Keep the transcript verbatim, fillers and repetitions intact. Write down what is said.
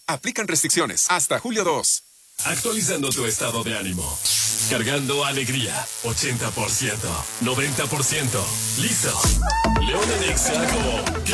Aplican restricciones hasta julio dos. Actualizando tu estado de ánimo. Cargando alegría. ochenta por ciento. noventa por ciento. Listo. León en Exa como... ¿Qué